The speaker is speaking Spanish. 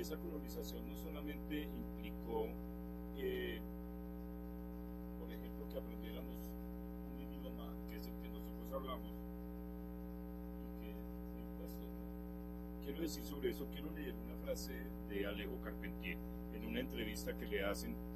esa colonización no solamente implicó, por ejemplo, que aprendiéramos un idioma que es el que nosotros hablamos, y que, pues, quiero decir sobre eso, quiero leer una frase de Alejo Carpentier en una entrevista que le hacen